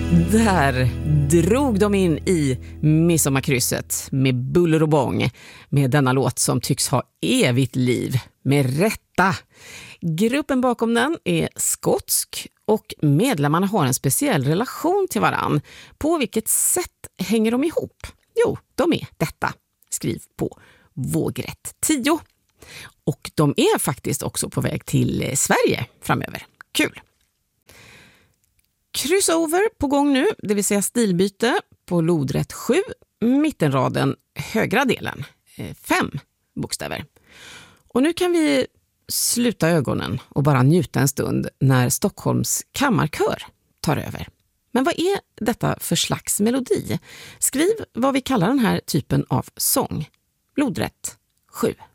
Där drog de in i midsommarkrysset med buller och bång med denna låt som tycks ha evigt liv, med rätta. Gruppen bakom den är skotsk och medlemmarna har en speciell relation till varann. På vilket sätt hänger de ihop? Jo, de är detta. Skriv på vågrätt 10. Och de är faktiskt också på väg till Sverige framöver. Kul! Crossover på gång nu, det vill säga stilbyte på lodrätt 7, mittenraden, högra delen, 5 bokstäver. Och nu kan vi sluta ögonen och bara njuta en stund när Stockholms kammarkör tar över. Men vad är detta för slags melodi? Skriv vad vi kallar den här typen av sång. Lodrätt 7.